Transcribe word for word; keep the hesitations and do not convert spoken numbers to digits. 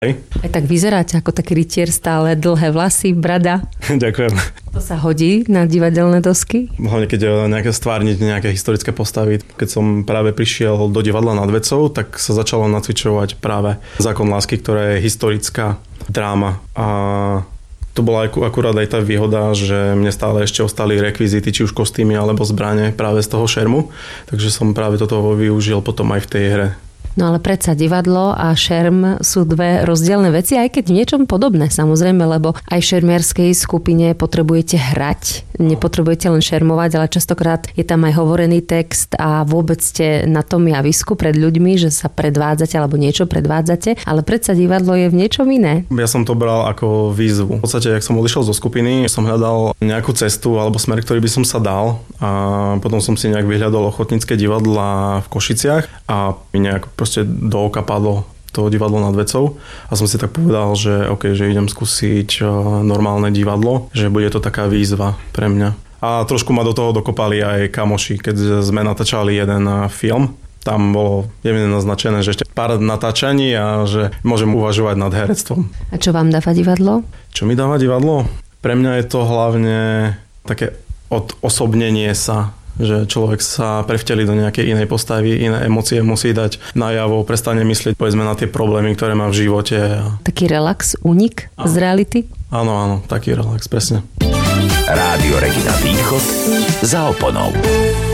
Aj tak vyzeráte ako taký rytier, stále dlhé vlasy, brada. Ďakujem. To sa hodí na divadelné dosky? Hlavne keď nejaké stvárniť nejaké historické postavy. Keď som práve prišiel do divadla Nad Vecou, tak sa začalo nacvičovať práve Zákon lásky, ktorá je historická dráma. A to bola akurát aj tá výhoda, že mne stále ešte ostali rekvizity, či už kostýmy alebo zbrane práve z toho šermu. Takže som práve toto využil potom aj v tej hre. No ale predsa divadlo a šerm sú dve rozdielne veci, aj keď v niečom podobné samozrejme, lebo aj v šermiarskej skupine potrebujete hrať, nepotrebujete len šermovať, ale častokrát je tam aj hovorený text a vôbec ste na tom javisku pred ľuďmi, že sa predvádzate alebo niečo predvádzate, ale predsa divadlo je v niečom iné. Ja som to bral ako výzvu. V podstate, ak som odišiel zo skupiny, som hľadal nejakú cestu alebo smer, ktorý by som sa dal a potom som si nejak vyhľadal ochotnícke divadlá v Košiciach a nejak proste do oka padlo to divadlo Nad Vecou a som si tak povedal, že ok, že idem skúsiť normálne divadlo, že bude to taká výzva pre mňa. A trošku ma do toho dokopali aj kamoši, keď sme natáčali jeden film. Tam bolo jemne naznačené, že ešte pár natáčaní a že môžem uvažovať nad herectvom. A čo vám dáva divadlo? Čo mi dáva divadlo? Pre mňa je to hlavne také odosobnenie sa, že človek sa prevteli do nejakej inej postavy, iné emócie musí dať najavo, prestane myslieť povedzme na tie problémy, ktoré má v živote. Taký relax, únik z reality? Áno, áno, taký relax, presne. Rádio Regina Východ za oponou.